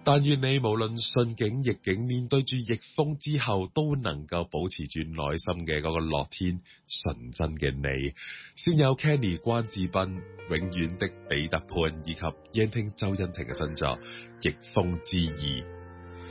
但願你無論順境逆境，面對住逆風之後，都能夠保持住內心嘅嗰個樂天純真嘅你。先有 Kenny 關智斌、永遠的彼得潘以及聆聽周欣婷嘅新作《逆風之二》。